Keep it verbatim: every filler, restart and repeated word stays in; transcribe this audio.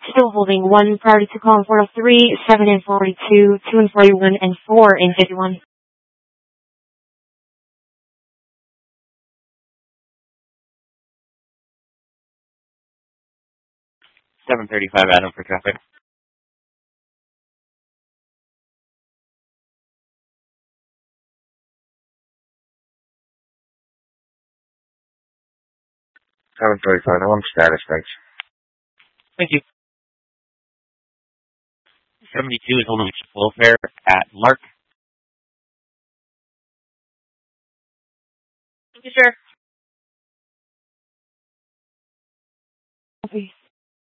Still holding one priority to call four oh three, seven in forty-two, two in forty-one, and four in fifty-one. seven thirty-five Adam for traffic. seven thirty-five, I'm on status, thanks. Thank you. seventy-two is holding welfare at Lark. Thank you, sir. Okay.